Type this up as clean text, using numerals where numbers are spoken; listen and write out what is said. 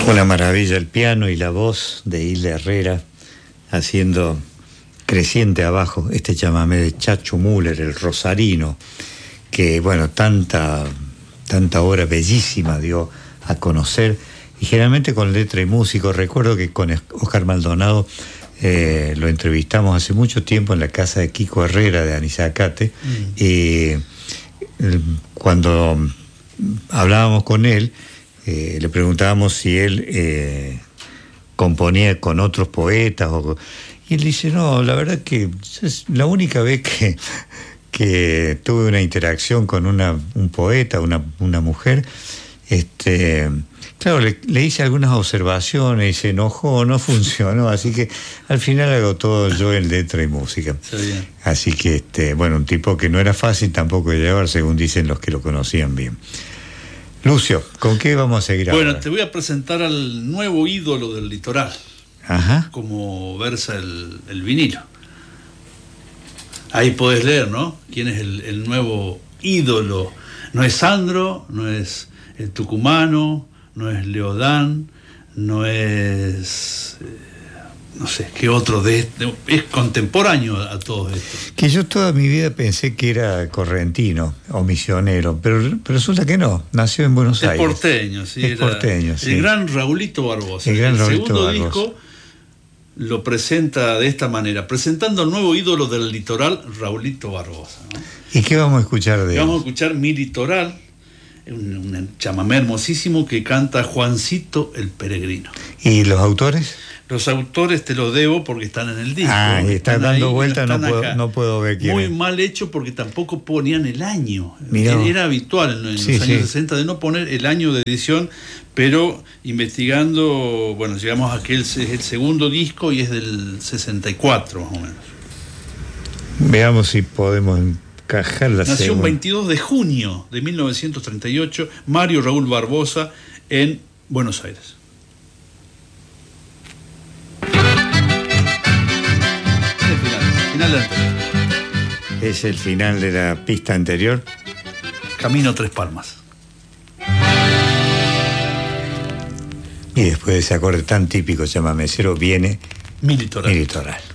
Una maravilla el piano y la voz de Hilda Herrera haciendo Creciente Abajo, este chamamé de Chacho Müller, el rosarino, que bueno, tanta obra bellísima dio a conocer, y generalmente con letra y músico. Recuerdo que con Oscar Maldonado lo entrevistamos hace mucho tiempo en la casa de Kiko Herrera de Anizacate, y cuando hablábamos con él, le preguntábamos si él componía con otros poetas, y él dice, no, la verdad que es la única vez que tuve una interacción con un poeta, una mujer, claro, le hice algunas observaciones y se enojó, no funcionó, así que al final hago todo yo en letra y música. Así que, bueno, un tipo que no era fácil tampoco de llevar, según dicen los que lo conocían bien. Lucio, ¿con qué vamos a seguir ahora? Bueno, te voy a presentar al nuevo ídolo del litoral. Ajá. Como versa el vinilo. Ahí podés leer, ¿no? ¿Quién es el nuevo ídolo? No es Sandro, no es el tucumano, no es Leodán, no es... no sé, ¿qué otro de este? Es contemporáneo a todo esto. Que yo toda mi vida pensé que era correntino o misionero, pero resulta que no, nació en Buenos Aires. Porteño, sí. Es porteño, sí. El gran Raulito Barbosa. El segundo Barbosa. Disco lo presenta de esta manera, presentando al nuevo ídolo del litoral, Raulito Barbosa, ¿no? ¿Y qué vamos a escuchar de él? Vamos a escuchar Mi Litoral, un chamamé hermosísimo que canta Juancito el Peregrino. ¿Y los autores? Los autores te los debo porque están en el disco. Ah, y están dando vueltas, no puedo ver quién Muy es. mal hecho porque tampoco ponían el año. Mirá. Era habitual en los años 60 de no poner el año de edición, pero investigando, bueno, llegamos a que es el segundo disco y es del 64 más o menos. Veamos si podemos encajar la Nació segunda. un 22 de junio de 1938, Mario Raúl Barbosa en Buenos Aires. Final de la entrevista. Es el final de la pista anterior. Camino Tres Palmas. Y después de ese acorde tan típico chamamecero viene Mi Litoral. Mi Litoral.